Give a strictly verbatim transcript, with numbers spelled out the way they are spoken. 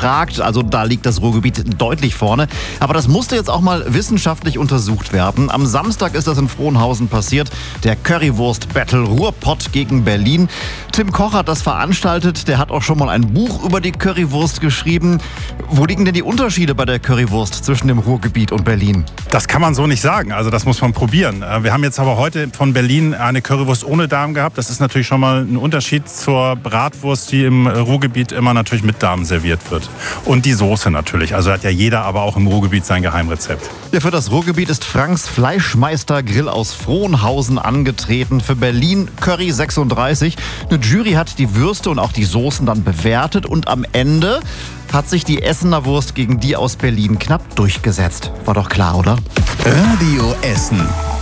gefragt. Also da liegt das Ruhrgebiet deutlich vorne. Aber das musste jetzt auch mal wissenschaftlich untersucht werden. Am Samstag ist das in Frohnhausen passiert. Der Currywurst-Battle Ruhrpott gegen Berlin. Tim Koch hat das veranstaltet. Der hat auch schon mal ein Buch über die Currywurst geschrieben. Wo liegen denn die Unterschiede bei der Currywurst zwischen dem Ruhrgebiet und Berlin? Das kann man so nicht sagen. Also das muss man probieren. Wir haben jetzt aber heute von Berlin eine Currywurst ohne Darm gehabt. Das ist natürlich schon mal ein Unterschied zur Bratwurst, die im Ruhrgebiet immer natürlich mit Darm serviert wird. Und die Soße natürlich. Also hat ja jeder aber auch im Ruhrgebiet sein Geheimrezept. Ja, für das Ruhrgebiet ist Franks Fleischmeister Grill aus Frohnhausen angetreten. Für Berlin Curry sechsunddreißig. Eine Jury hat die Würste und auch die Soßen dann bewertet. Und am Ende hat sich die Essener Wurst gegen die aus Berlin knapp durchgesetzt. War doch klar, oder? Radio Essen.